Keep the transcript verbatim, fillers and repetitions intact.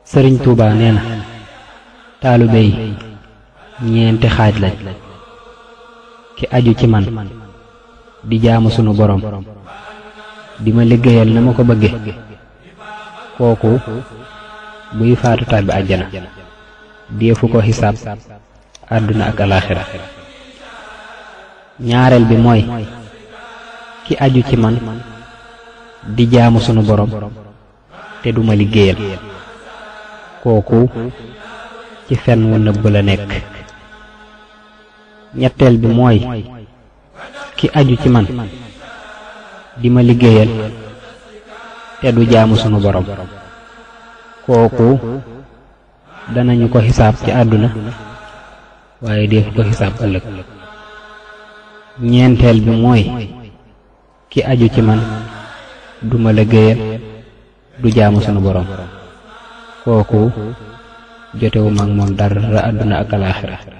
sëriñ Tuuba nee na taalibe yi ñeenti xaaj lañ ki aju ci man di jaamu sunu borom di ma liggéeyal na ma ko bëgge kooku buy faatu tàbbi àjjana deefu ko xisaab àdduna ak alaaxira ñaareel bi mooy ki aju ci man di jaamu sunu borom te duma liggéeyal kooku ci fen wu nëbb la nekk ñetteel bi mooy ki aju ci man di ma liggéeyal te du jaamu sunu borom kooku danañu ko xisaab ci àdduna waaye def ko xisaab ëllëg ñeenteel bi mooy ki aju ci man du ma liggéeyal du jaamu sunu borom kooku jotewu mag moom dara àdduna ak alaaxira